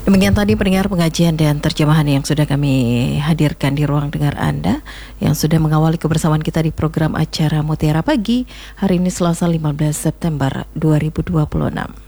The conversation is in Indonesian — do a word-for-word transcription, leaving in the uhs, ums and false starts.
Demikian tadi pendengar pengajian dan terjemahan yang sudah kami hadirkan di ruang dengar Anda, yang sudah mengawali kebersamaan kita di program acara Mutiara Pagi hari ini Selasa lima belas September dua ribu dua puluh enam.